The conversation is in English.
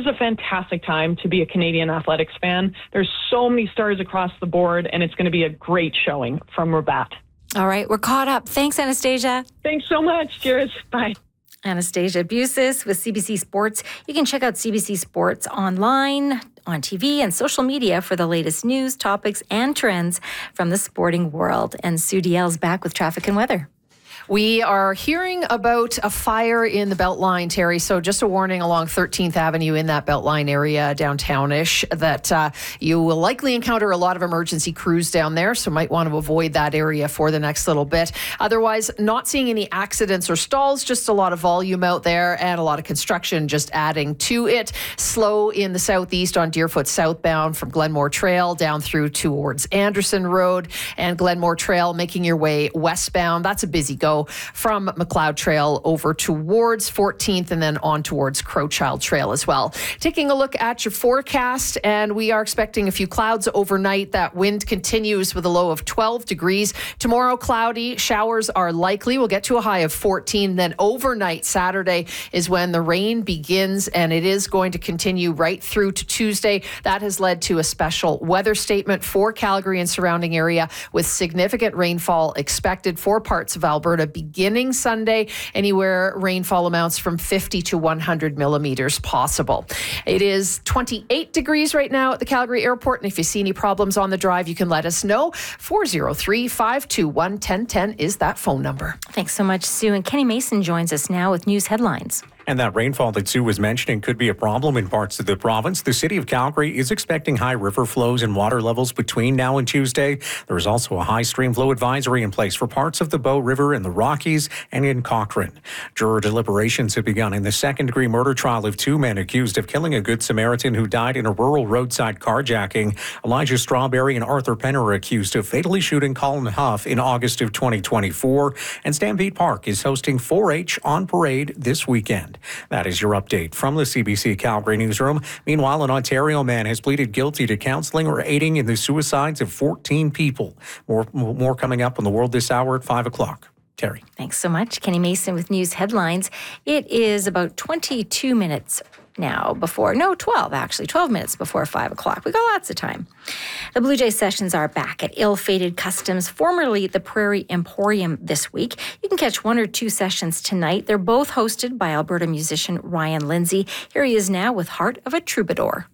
is a fantastic time to be a Canadian athletics fan. There's so many stars across the board, and it's going to be a great showing from Rabat. All right, we're caught up. Thanks, Anastasia. Thanks so much. Cheers. Bye. Anastasia Busis with CBC Sports. You can check out CBC Sports online, on TV, and social media for the latest news, topics, and trends from the sporting world. And Sue Diel's back with traffic and weather. We are hearing about a fire in the Beltline, Terry. So just a warning along 13th Avenue in that Beltline area, downtownish, that you will likely encounter a lot of emergency crews down there. So might want to avoid that area for the next little bit. Otherwise, not seeing any accidents or stalls, just a lot of volume out there and a lot of construction just adding to it. Slow in the southeast on Deerfoot southbound from Glenmore Trail down through towards Anderson Road, and Glenmore Trail making your way westbound. That's a busy go from McLeod Trail over towards 14th and then on towards Crowchild Trail as well. Taking a look at your forecast, and we are expecting a few clouds overnight. That wind continues with a low of 12 degrees. Tomorrow, cloudy. Showers are likely. We'll get to a high of 14. Then overnight, Saturday, is when the rain begins, and it is going to continue right through to Tuesday. That has led to a special weather statement for Calgary and surrounding area, with significant rainfall expected for parts of Alberta beginning Sunday. Anywhere rainfall amounts from 50 to 100 millimeters possible. It is 28 degrees right now at the Calgary Airport, and if you see any problems on the drive, you can let us know. 403-521-1010 is that phone number. Thanks so much, Sue. And Kenny Mason joins us now with news headlines. And that rainfall that Sue was mentioning could be a problem in parts of the province. The city of Calgary is expecting high river flows and water levels between now and Tuesday. There is also a high stream flow advisory in place for parts of the Bow River in the Rockies and in Cochrane. Juror deliberations have begun in the second-degree murder trial of two men accused of killing a Good Samaritan who died in a rural roadside carjacking. Elijah Strawberry and Arthur Penn are accused of fatally shooting Colin Huff in August of 2024. And Stampede Park is hosting 4-H on parade this weekend. That is your update from the CBC Calgary newsroom. Meanwhile, an Ontario man has pleaded guilty to counseling or aiding in the suicides of 14 people. More coming up on The World this hour at 5 o'clock. Terry. Thanks so much. Kenny Mason with news headlines. It is about 22 minutes now before, 12 minutes before 5 o'clock. We got lots of time. The Blue Jay Sessions are back at Ill-Fated Customs, formerly the Prairie Emporium, this week. You can catch one or two sessions tonight. They're both hosted by Alberta musician Ryan Lindsay. Here he is now with Heart of a Troubadour.